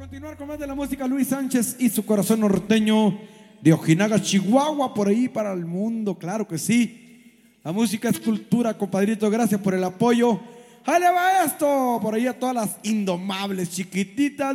continuar con más de la música, Luis Sánchez y su corazón norteño de Ojinaga, Chihuahua, por ahí para el mundo, claro que sí. La música es cultura, compadrito, gracias por el apoyo. ¡Ahí le va esto! Por ahí a todas las indomables chiquititas.